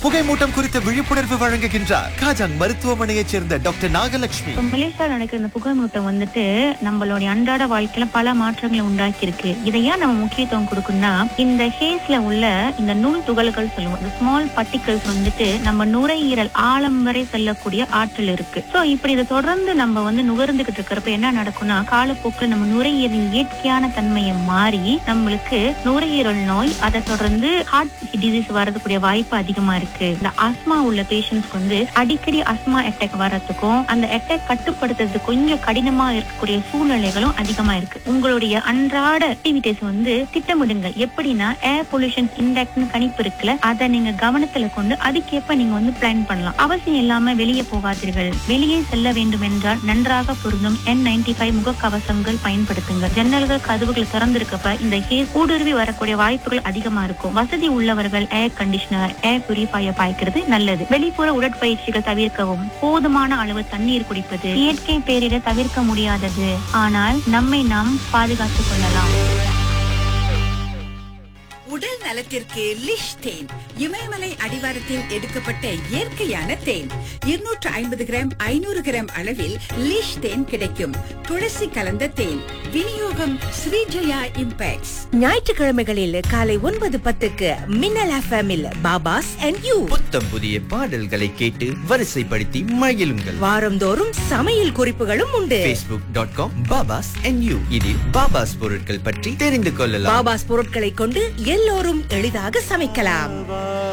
புகைமூட்டம் குறித்த விழிப்புணர்வு வழங்குகின்றார் காஜாங் மருத்துவமனையைச் சேர்ந்த டாக்டர் நாகலட்சுமி. இப்ப மலேசியால நடக்கிற இந்த புகைமூட்டம் வந்துட்டு நம்மளுடைய அன்றாட வாழ்க்கையில பல மாற்றங்களை உண்டாக்கி இருக்கு. இதை ஏன் நம்ம முக்கியத்துவம் கொடுக்கணும்னா, இந்த ஹேஸ்ல உள்ள இந்த நுண் துகள்கள் சொல்லுவோம், இந்த ஸ்மால் பார்ட்டிகல்ஸ் வந்துட்டு நம்ம நுரையீரல் ஆழம் வரை செல்லக்கூடிய ஆற்றல் இருக்கு. சோ இப்படி இதை தொடர்ந்து நம்ம நுகர்ந்துகிட்டு இருக்கிறப்ப என்ன நடக்கும்னா, காலப்போக்கில் நம்ம நுரையீரலின் இயற்கையான தன்மையை மாறி நம்மளுக்கு நுரையீரல் நோய், அதை தொடர்ந்து ஹார்ட் டிசீஸ் வரதுக்குரிய வாய்ப்பு அதிகமா இருக்கு. இந்த ஆஸ்மா உள்ள பேஷண்ட்ஸ்க்கு அடிக்கடி ஆஸ்மா அட்டாக் வர்றதுக்கும் அந்த அட்டாக் கட்டுப்படுத்துறது கொஞ்சம் கடினமா இருக்கக்கூடிய சூழ்நிலைகளும் அதிகமா இருக்கு. உங்களுடைய அன்றாட ஆக்டிவிட்டிஸ் திட்டமிடுங்கள். எப்படின்னா, ஏர் பொல்யூஷன் இண்டெக்ஸ் கணிப்பு இருக்குல்ல, அதை நீங்க கவனத்துல கொண்டு அதுக்கேற்ப நீங்க பிளான் பண்ணலாம். அவசியம் இல்லாம வெளியே போகாதீர்கள். வெளியே செல்ல வேண்டும் என்றால் நன்றாக பொருந்தும் N95 முகக்கவசங்கள் பயன்படுத்துங்க. ஜன்னல்கள் கதவுகள் திறந்திருக்கப்ப இந்த கேஸ் ஊடுருவி வரக்கூடிய வாய்ப்புகள் அதிகமா இருக்கும். வசதி உள்ளவர்கள் ஏர் கண்டிஷனர், ஏர் பியூரிஃபையர் பாய்க்கிறது நல்லது. வெளிப்புற உடற்பயிற்சிகள் தவிர்க்கவும். போதுமான அளவு தண்ணீர் குடிப்பது இயற்கை பேரிட தவிர்க்க முடியாதது, ஆனால் நம்மை நாம் பாதுகாத்துக் கொள்ளலாம். உடல் நலத்திற்கு லிஷ் தேன், இமயமலை அடிவாரத்தில் எடுக்கப்பட்ட இயற்கையான தேன். 250 கிராம் 500 கிராம் அளவில் லிஷ் தேன் கிடைக்கும். துளசி கலந்த தேன். விநியோகம் ஸ்ரீஜயா இம்பேக்ட்ஸ். ஞாயிற்றுக்கிழமைகளில் காலை 9:10க்கு மின்னல் எஃப்எம்மில் பாபாஸ் அண்ட் யூ. புத்தம் புதிய பாடல்களை கேட்டு வரிசைப்படுத்தி மகிழுங்கள். வாரந்தோறும் சமையல் குறிப்புகளும் உண்டு. facebook.com babas and you. இதில் பாபாஸ் பொருட்கள் பற்றி தெரிந்து கொள்ளலாம். பாபாஸ் பொருட்களை கொண்டு எல்லோரும் எளிதாக சமைக்கலாம்.